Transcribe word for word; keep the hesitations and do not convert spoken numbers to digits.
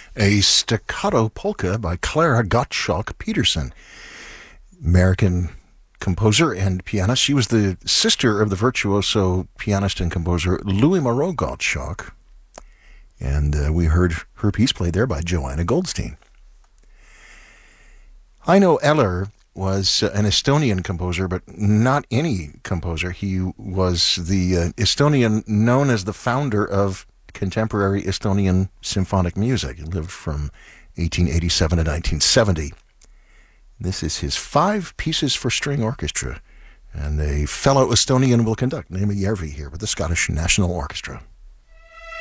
A staccato polka by Clara Gottschalk Peterson, American composer and pianist. She was the sister of the virtuoso pianist and composer Louis Moreau Gottschalk, and uh, we heard her piece played there by Joanna Goldstein. Heino Eller was uh, an Estonian composer, but not any composer. He was the uh, Estonian known as the founder of contemporary Estonian symphonic music. He lived from eighteen eighty-seven to nineteen seventy. This is his Five Pieces for String Orchestra, and a fellow Estonian will conduct, Naima Järvi, here with the Scottish National Orchestra.